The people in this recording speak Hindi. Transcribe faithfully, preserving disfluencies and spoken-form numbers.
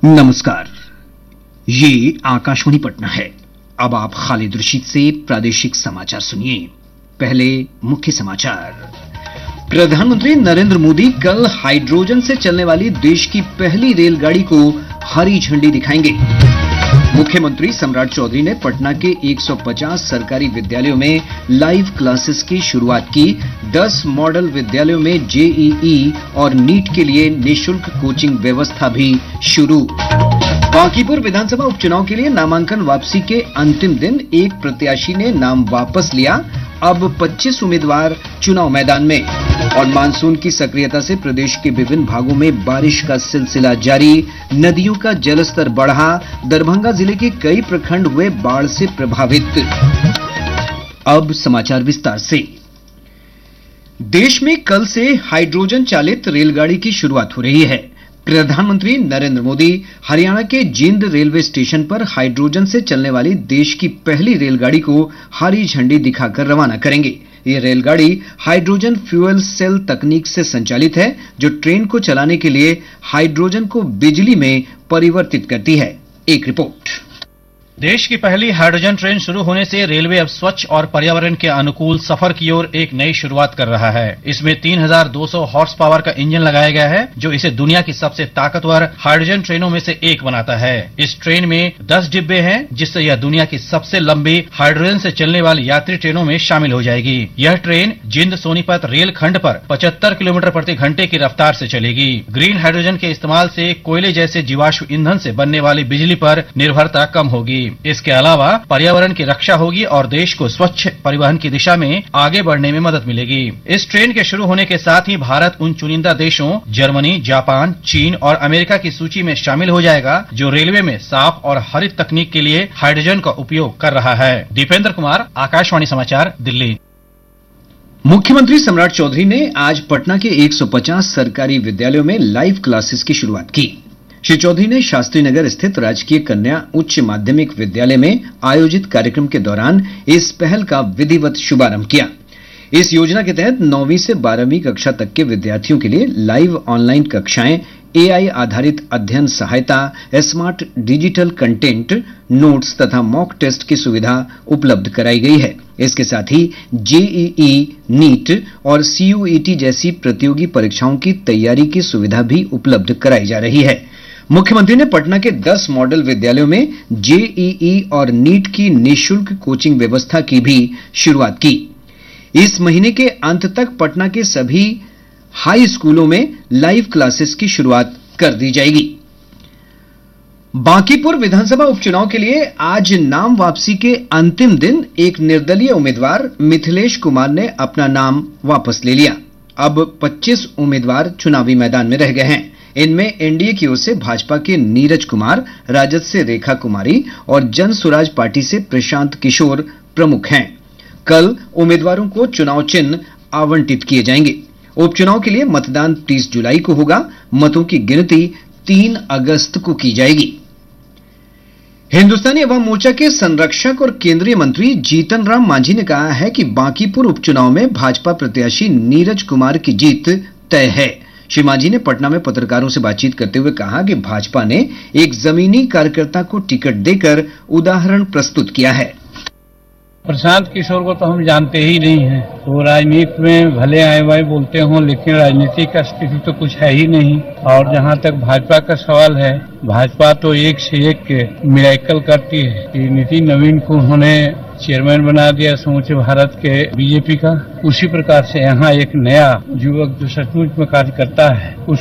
नमस्कार। ये आकाशवाणी पटना है। अब आप खालिद रशीद से प्रादेशिक समाचार सुनिए। पहले मुख्य समाचार। प्रधानमंत्री नरेंद्र मोदी कल हाइड्रोजन से चलने वाली देश की पहली रेलगाड़ी को हरी झंडी दिखाएंगे। मुख्यमंत्री सम्राट चौधरी ने पटना के एक सौ पचास सरकारी विद्यालयों में लाइव क्लासेस की शुरुआत की। दस मॉडल विद्यालयों में जेईई और नीट के लिए निःशुल्क कोचिंग व्यवस्था भी शुरू। बांकीपुर विधानसभा उपचुनाव के लिए नामांकन वापसी के अंतिम दिन एक प्रत्याशी ने नाम वापस लिया। अब पच्चीस उम्मीदवार चुनाव मैदान में। और मानसून की सक्रियता से प्रदेश के विभिन्न भागों में बारिश का सिलसिला जारी। नदियों का जलस्तर बढ़ा। दरभंगा जिले के कई प्रखंड हुए बाढ़ से प्रभावित। अब समाचार विस्तार से। देश में कल से हाइड्रोजन चालित रेलगाड़ी की शुरुआत हो रही है। प्रधानमंत्री नरेंद्र मोदी हरियाणा के जींद रेलवे स्टेशन पर हाइड्रोजन से चलने वाली देश की पहली रेलगाड़ी को हरी झंडी दिखाकर रवाना करेंगे। ये रेलगाड़ी हाइड्रोजन फ्यूल सेल तकनीक से संचालित है, जो ट्रेन को चलाने के लिए हाइड्रोजन को बिजली में परिवर्तित करती है। एक रिपोर्ट। देश की पहली हाइड्रोजन ट्रेन शुरू होने से रेलवे अब स्वच्छ और पर्यावरण के अनुकूल सफर की ओर एक नई शुरुआत कर रहा है। इसमें तीन हज़ार दो सौ हॉर्स पावर का इंजन लगाया गया है, जो इसे दुनिया की सबसे ताकतवर हाइड्रोजन ट्रेनों में से एक बनाता है। इस ट्रेन में दस डिब्बे हैं, जिससे यह दुनिया की सबसे लंबी हाइड्रोजन से चलने वाली यात्री ट्रेनों में शामिल हो जाएगी। यह ट्रेन जिंद सोनीपत रेल खंड पर पचहत्तर किलोमीटर प्रति घंटे की रफ्तार से चलेगी। ग्रीन हाइड्रोजन के इस्तेमाल से कोयले जैसे जीवाश्म ईंधन से बनने वाली बिजली पर निर्भरता कम होगी। इसके अलावा पर्यावरण की रक्षा होगी और देश को स्वच्छ परिवहन की दिशा में आगे बढ़ने में मदद मिलेगी। इस ट्रेन के शुरू होने के साथ ही भारत उन चुनिंदा देशों जर्मनी, जापान, चीन और अमेरिका की सूची में शामिल हो जाएगा, जो रेलवे में साफ और हरित तकनीक के लिए हाइड्रोजन का उपयोग कर रहा है। दीपेंद्र कुमार, आकाशवाणी समाचार, दिल्ली। मुख्यमंत्री सम्राट चौधरी ने आज पटना के एक सौ पचास सरकारी विद्यालयों में लाइव क्लासेस की शुरुआत की। श्री चौधरी ने शास्त्री नगर स्थित राजकीय कन्या उच्च माध्यमिक विद्यालय में आयोजित कार्यक्रम के दौरान इस पहल का विधिवत शुभारंभ किया। इस योजना के तहत नौवीं से बारहवीं कक्षा तक के विद्यार्थियों के लिए लाइव ऑनलाइन कक्षाएं, एआई आधारित अध्ययन सहायता, स्मार्ट डिजिटल कंटेंट, नोट्स तथा मॉक टेस्ट की सुविधा उपलब्ध कराई गई है। इसके साथ ही जेईई, नीट और सीयूईटी जैसी प्रतियोगी परीक्षाओं की तैयारी की सुविधा भी उपलब्ध कराई जा रही है। मुख्यमंत्री ने पटना के दस मॉडल विद्यालयों में जेईई और नीट की निःशुल्क कोचिंग व्यवस्था की भी शुरुआत की। इस महीने के अंत तक पटना के सभी हाई स्कूलों में लाइव क्लासेस की शुरुआत कर दी जाएगी। बांकीपुर विधानसभा उपचुनाव के लिए आज नाम वापसी के अंतिम दिन एक निर्दलीय उम्मीदवार मिथिलेश कुमार ने अपना नाम वापस ले लिया। अब पच्चीस उम्मीदवार चुनावी मैदान में रह गए हैं। इनमें एनडीए की ओर से भाजपा के नीरज कुमार, राजद से रेखा कुमारी और जन स्वराज पार्टी से प्रशांत किशोर प्रमुख हैं। कल उम्मीदवारों को चुनाव चिन्ह आवंटित किए जाएंगे। उपचुनाव के लिए मतदान तीस जुलाई को होगा। मतों की गिनती तीन अगस्त को की जाएगी। हिंदुस्तानी अवाम मोर्चा के संरक्षक और केंद्रीय मंत्री जीतन राम मांझी ने कहा है कि बांकीपुर उपचुनाव में भाजपा प्रत्याशी नीरज कुमार की जीत तय है। श्री मांझी ने पटना में पत्रकारों से बातचीत करते हुए कहा कि भाजपा ने एक जमीनी कार्यकर्ता को टिकट देकर उदाहरण प्रस्तुत किया है। प्रशांत किशोर को तो हम जानते ही नहीं हैं। वो राजनीति में भले आए वाए बोलते हों, लेकिन राजनीति का स्थिति तो कुछ है ही नहीं। और जहाँ तक भाजपा का सवाल है, भाजपा तो एक से एक मिरेकल करती है। कि नितिन नवीन को उन्होंने चेयरमैन बना दिया समूचे भारत के बीजेपी का। उसी प्रकार से यहाँ एक नया युवक जो सचमुच में कार्य करता है, उस